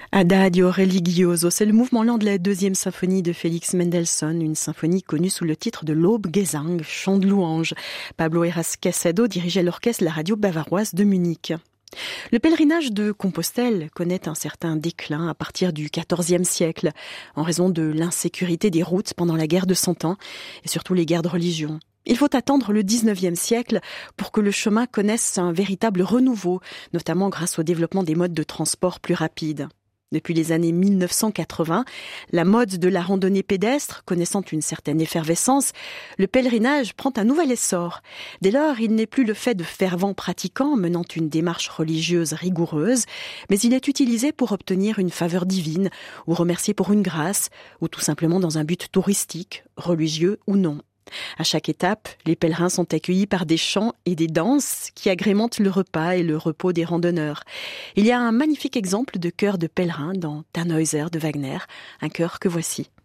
Adagio religioso, c'est le mouvement lent de la deuxième symphonie de Félix Mendelssohn, une symphonie connue sous le titre de l'Lobgesang, chant de louange. Pablo Heras Casado dirigeait l'orchestre de la radio bavaroise de Munich. Le pèlerinage de Compostelle connaît un certain déclin à partir du XIVe siècle, en raison de l'insécurité des routes pendant la guerre de Cent Ans, et surtout les guerres de religion. Il faut attendre le XIXe siècle pour que le chemin connaisse un véritable renouveau, notamment grâce au développement des modes de transport plus rapides. Depuis les années 1980, la mode de la randonnée pédestre connaissant une certaine effervescence, le pèlerinage prend un nouvel essor. Dès lors, il n'est plus le fait de fervents pratiquants menant une démarche religieuse rigoureuse, mais il est utilisé pour obtenir une faveur divine, ou remercier pour une grâce, ou tout simplement dans un but touristique, religieux ou non. À chaque étape, les pèlerins sont accueillis par des chants et des danses qui agrémentent le repas et le repos des randonneurs. Il y a un magnifique exemple de chœur de pèlerins dans Tannhäuser de Wagner, un chœur que voici.